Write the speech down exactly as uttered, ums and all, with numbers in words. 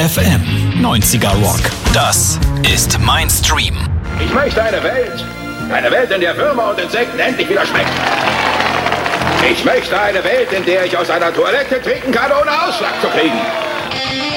F M neunziger Rock. Das ist mein Stream. Ich möchte eine Welt, eine Welt, in der Würmer und Insekten endlich wieder schmecken. Ich möchte eine Welt, in der ich aus einer Toilette trinken kann, ohne Ausschlag zu kriegen.